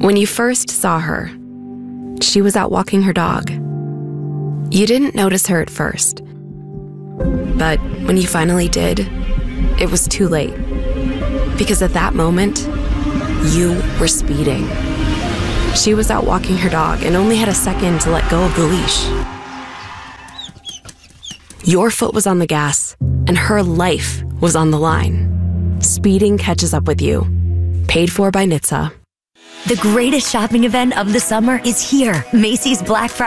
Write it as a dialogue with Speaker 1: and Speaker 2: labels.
Speaker 1: When you first saw her, she was out walking her dog. You didn't notice her at first, but when you finally did, it was too late. Because at that moment, you were speeding. She was out walking her dog and only had a second to let go of the leash. Your foot was on the gas, and her life was on the line. Speeding catches up with you. Paid for by NHTSA.
Speaker 2: The greatest shopping event of the summer is here. Macy's Black Friday.